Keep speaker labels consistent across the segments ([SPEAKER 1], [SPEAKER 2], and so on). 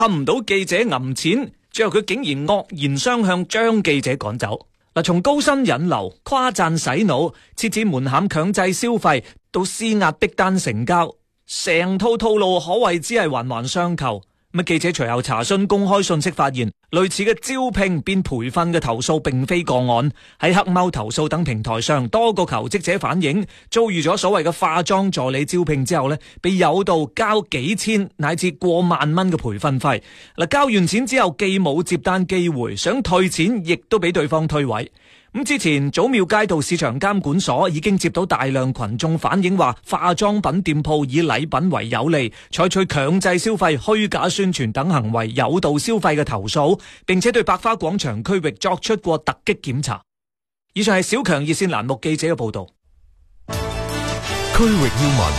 [SPEAKER 1] 氹唔到記者揞錢，最後佢竟然惡言相向，將記者趕走。嗱，從高薪引流、誇讚洗腦、設置門檻強制消費到施壓逼單成交，成套套路可謂只係環環相扣。咁記者隨後查詢公開信息，發現類似嘅招聘變培訓嘅投訴並非個案。喺黑貓投訴等平台上，多個求職者反映遭遇咗所謂嘅化妝助理招聘之後呢，被誘導交幾千乃至過萬蚊嘅培訓費。嗱，交完錢之後既冇接單機會，想退錢亦都俾對方推諉。咁之前祖廟街道市場監管所已經接到大量群眾反映，話化妝品店鋪以禮品為有利，採取強制消費、虛假宣傳等行為誘導消費嘅投訴，並且對百花廣場區域作出過突擊檢查。以上係小強熱線欄目記者嘅報道。
[SPEAKER 2] 區域要聞，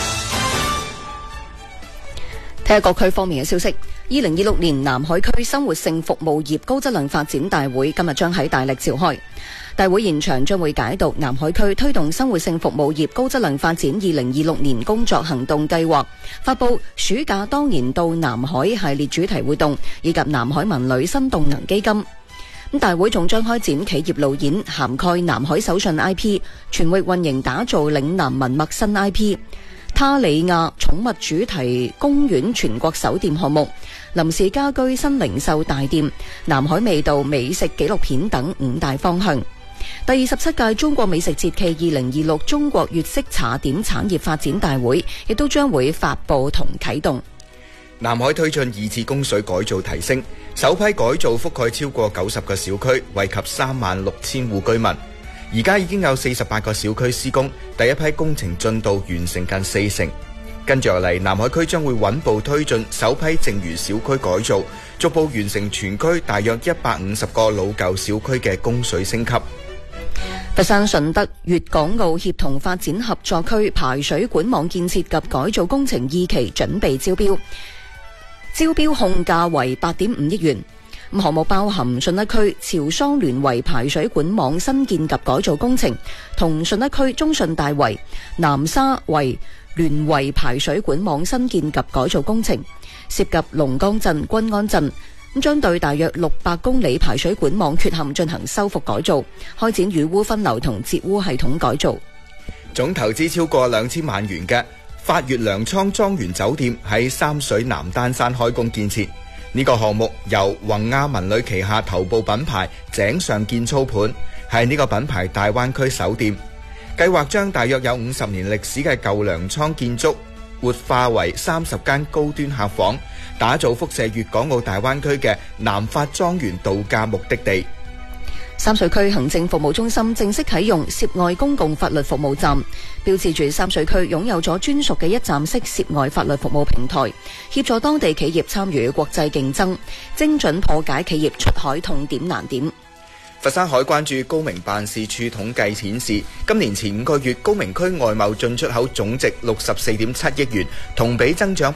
[SPEAKER 3] 睇下各區方面嘅消息。2026年南海區生活性服務業高質量發展大會今日將喺大力召開。大會現場將會解讀南海區推動生活性服務業高質量發展2026年工作行動計劃，發佈暑假當年到南海系列主題活動，以及南海文旅新動能基金。大會仲將開展企業路演，涵蓋南海手信 IP、全域運營打造嶺南文脈新 IP、他里亞寵物主題公園全國首店項目、臨時家居新零售大店、南海味道美食紀錄片等5大方向。第27屆中國美食節暨2026中國粵式茶點產業發展大會亦都將會發佈同啟動。
[SPEAKER 4] 南海推進2次供水改造提升，首批改造覆蓋超過90個小區，惠及36000戶居民。而家已經有48個小區施工，第一批工程進度完成近40%。跟住落嚟，南海區將會穩步推進首批剩餘小區改造，逐步完成全區大約150個老舊小區嘅供水升級。
[SPEAKER 3] 佛山順德粵港澳協同發展合作區排水管網建設及改造工程2期準備招標，招標控價為8.5億元。項目包含順德區潮桑聯圍排水管網新建及改造工程，同順德區中順大圍、南沙圍聯圍排水管網新建及改造工程，涉及龍崗鎮、均安鎮，將對大約600公里排水管網缺陷進行修復改造，開展雨污分流同截污系統改造。
[SPEAKER 4] 總投資超過2000萬元嘅發越糧倉莊園酒店喺三水南丹山開工建設。呢個項目由宏亞文旅旗下頭部品牌井上建操盤，係呢個品牌大灣區首店。計劃將大約有50年歷史嘅舊糧倉建築活化為30間高端客房，打造輻射粵港澳大灣區嘅南發莊園度假目的地。
[SPEAKER 3] 三水區行政服務中心正式啟用涉外公共法律服務站，標誌住三水區擁有咗專屬嘅一站式涉外法律服務平台，協助當地企業參與國際競爭，精準破解企業出海痛點難點。
[SPEAKER 4] 佛山海關駐高明辦事處統計顯示，今年前5個月高明區外貿進出口總值64.7億元，同比增長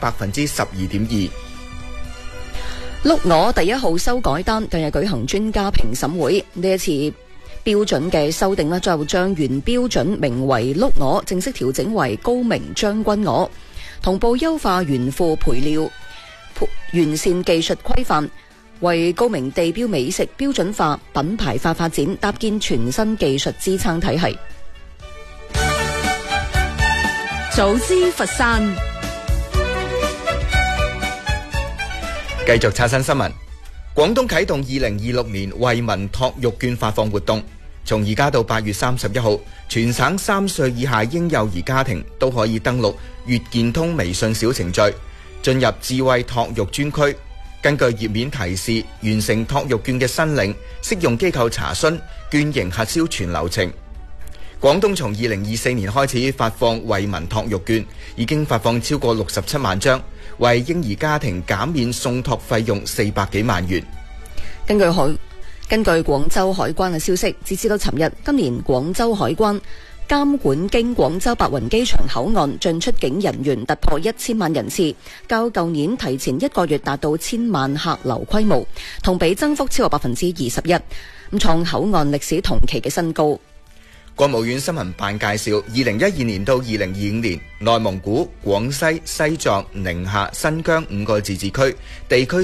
[SPEAKER 4] 12.2%。
[SPEAKER 3] 碌鵝第1號修改單近日舉行專家評審會，呢一次標準嘅修訂就將原標準名為碌鵝正式調整為高明將軍鵝，同步優化原副培料，完善技術規範，為高明地標美食標準化、品牌化發展搭建全新技術支撐體系。
[SPEAKER 5] 早知佛山。
[SPEAKER 4] 繼續刷新新聞，廣東啟動2026年惠民托育券發放活動，從而家到8月31號，全省3歲以下嬰幼兒家庭都可以登錄粵健通微信小程序，進入智慧托育專區，根據頁面提示完成托育券嘅申領、適用機構查詢、券型核銷全流程。廣東從2024年開始發放惠民托育券，已經發放超過67萬張，為嬰兒家庭減免送托費用400幾萬元。
[SPEAKER 3] 根據廣州海關嘅消息，截至到尋日，今年廣州海關監管經廣州白雲機場口岸進出境人員突破1000萬人次，較舊年提前1個月達到1000萬客流規模，同比增幅超過21%，創口岸歷史同期嘅新高。
[SPEAKER 4] 國務院新聞辦介紹，2012年到2025年，內蒙古、廣西、西藏、寧夏、新疆5個自治區地區